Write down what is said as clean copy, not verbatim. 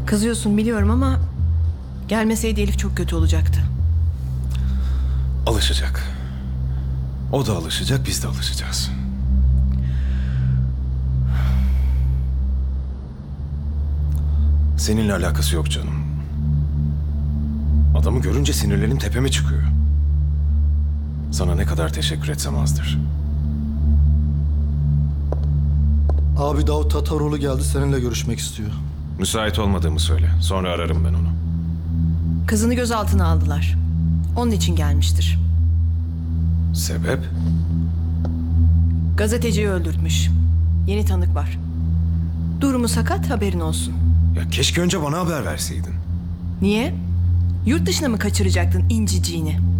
Kızıyorsun biliyorum ama gelmeseydi Elif çok kötü olacaktı. Alışacak. O da alışacak, biz de alışacağız. Seninle alakası yok canım. Adamı görünce sinirlerim tepeme çıkıyor. Sana ne kadar teşekkür etsem azdır. Abi Davut Tataroğlu geldi, seninle görüşmek istiyor. Müsait olmadığımı söyle. Sonra ararım ben onu. Kızını gözaltına aldılar. Onun için gelmiştir. Sebep? Gazeteciyi öldürtmüş. Yeni tanık var. Durumu sakat, haberin olsun. Ya keşke önce bana haber verseydin. Niye? Yurt dışına mı kaçıracaktın inciciğini?